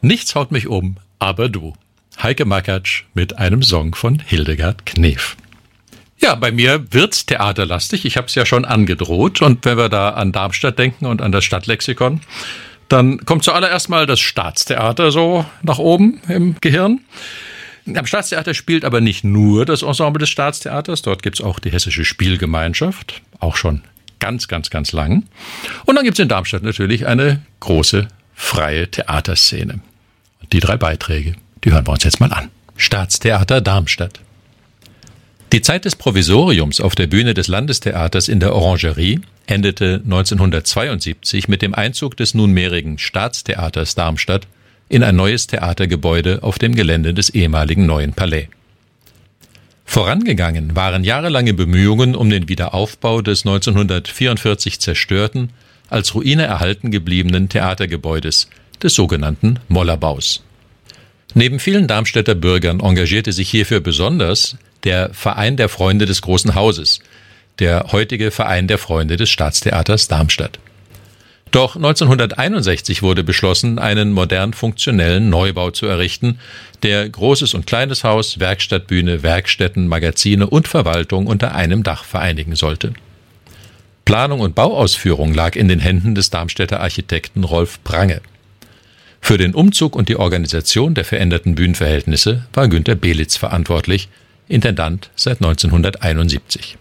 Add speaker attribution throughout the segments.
Speaker 1: Nichts haut mich um, aber du. Heike Makatsch mit einem Song von Hildegard Knef. Ja, bei mir wird's theaterlastig. Ich habe es ja schon angedroht. Und wenn wir da an Darmstadt denken und an das Stadtlexikon, dann kommt zuallererst mal das Staatstheater so nach oben im Gehirn. Am Staatstheater spielt aber nicht nur das Ensemble des Staatstheaters. Dort gibt's auch die Hessische Spielgemeinschaft, auch schon ganz lang. Und dann gibt's in Darmstadt natürlich eine große freie Theaterszene. Die 3 Beiträge, die hören wir uns jetzt mal an. Staatstheater Darmstadt. Die Zeit des Provisoriums auf der Bühne des Landestheaters in der Orangerie endete 1972 mit dem Einzug des nunmehrigen Staatstheaters Darmstadt in ein neues Theatergebäude auf dem Gelände des ehemaligen Neuen Palais. Vorangegangen waren jahrelange Bemühungen um den Wiederaufbau des 1944 zerstörten, als Ruine erhalten gebliebenen Theatergebäudes, des sogenannten Mollerbaus. Neben vielen Darmstädter Bürgern engagierte sich hierfür besonders der Verein der Freunde des Großen Hauses, der heutige Verein der Freunde des Staatstheaters Darmstadt. Doch 1961 wurde beschlossen, einen modern funktionellen Neubau zu errichten, der Großes und Kleines Haus, Werkstattbühne, Werkstätten, Magazine und Verwaltung unter einem Dach vereinigen sollte. Planung und Bauausführung lag in den Händen des Darmstädter Architekten Rolf Prange. Für den Umzug und die Organisation der veränderten Bühnenverhältnisse war Günter Belitz verantwortlich, Intendant seit 1971.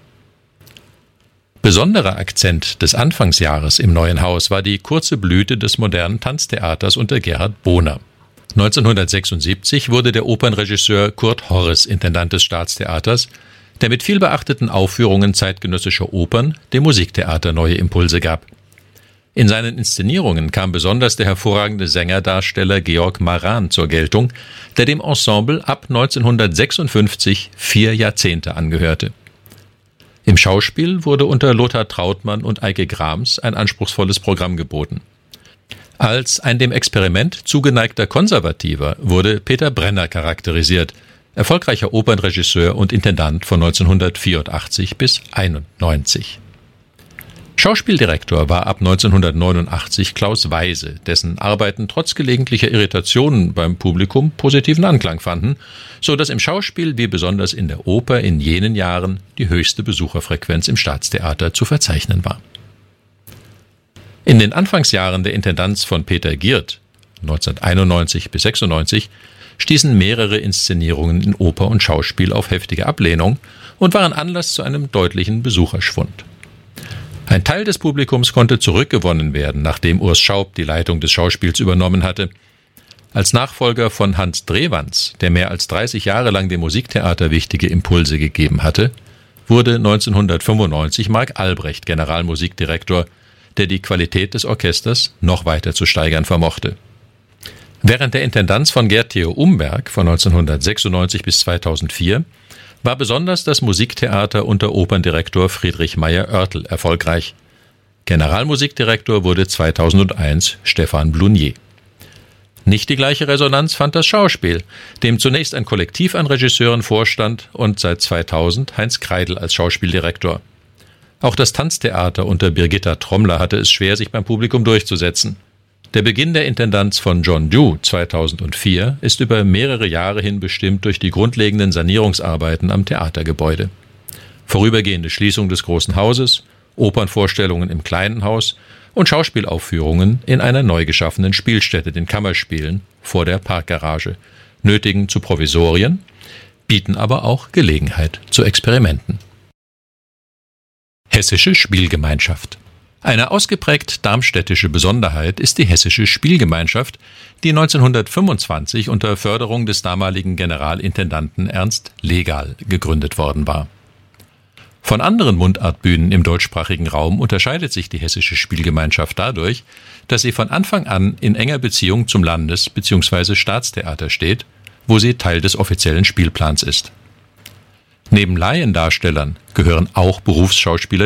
Speaker 1: Besonderer Akzent des Anfangsjahres im neuen Haus war die kurze Blüte des modernen Tanztheaters unter Gerhard Bohner. 1976 wurde der Opernregisseur Kurt Horres Intendant des Staatstheaters, der mit vielbeachteten Aufführungen zeitgenössischer Opern dem Musiktheater neue Impulse gab. In seinen Inszenierungen kam besonders der hervorragende Sängerdarsteller Georg Maran zur Geltung, der dem Ensemble ab 1956 4 Jahrzehnte angehörte. Im Schauspiel wurde unter Lothar Trautmann und Eike Grams ein anspruchsvolles Programm geboten. Als ein dem Experiment zugeneigter Konservativer wurde Peter Brenner charakterisiert, erfolgreicher Opernregisseur und Intendant von 1984 bis 1991. Schauspieldirektor war ab 1989 Klaus Weise, dessen Arbeiten trotz gelegentlicher Irritationen beim Publikum positiven Anklang fanden, so dass im Schauspiel wie besonders in der Oper in jenen Jahren die höchste Besucherfrequenz im Staatstheater zu verzeichnen war. In den Anfangsjahren der Intendanz von Peter Giert, 1991 bis 96, stießen mehrere Inszenierungen in Oper und Schauspiel auf heftige Ablehnung und waren Anlass zu einem deutlichen Besucherschwund. Ein Teil des Publikums konnte zurückgewonnen werden, nachdem Urs Schaub die Leitung des Schauspiels übernommen hatte. Als Nachfolger von Hans Drewans, der mehr als 30 Jahre lang dem Musiktheater wichtige Impulse gegeben hatte, wurde 1995 Marc Albrecht Generalmusikdirektor, der die Qualität des Orchesters noch weiter zu steigern vermochte. Während der Intendanz von Gerd Theo Umberg von 1996 bis 2004 war besonders das Musiktheater unter Operndirektor Friedrich Meyer-Oertel erfolgreich. Generalmusikdirektor wurde 2001 Stefan Blunier. Nicht die gleiche Resonanz fand das Schauspiel, dem zunächst ein Kollektiv an Regisseuren vorstand und seit 2000 Heinz Kreidl als Schauspieldirektor. Auch das Tanztheater unter Birgitta Trommler hatte es schwer, sich beim Publikum durchzusetzen. Der Beginn der Intendanz von John Dew 2004 ist über mehrere Jahre hin bestimmt durch die grundlegenden Sanierungsarbeiten am Theatergebäude. Vorübergehende Schließung des Großen Hauses, Opernvorstellungen im Kleinen Haus und Schauspielaufführungen in einer neu geschaffenen Spielstätte, den Kammerspielen, vor der Parkgarage, nötigen zu Provisorien, bieten aber auch Gelegenheit zu Experimenten. Hessische Spielgemeinschaft. Eine ausgeprägt darmstädtische Besonderheit ist die Hessische Spielgemeinschaft, die 1925 unter Förderung des damaligen Generalintendanten Ernst Legal gegründet worden war. Von anderen Mundartbühnen im deutschsprachigen Raum unterscheidet sich die Hessische Spielgemeinschaft dadurch, dass sie von Anfang an in enger Beziehung zum Landes- bzw. Staatstheater steht, wo sie Teil des offiziellen Spielplans ist. Neben Laiendarstellern gehören auch Berufsschauspieler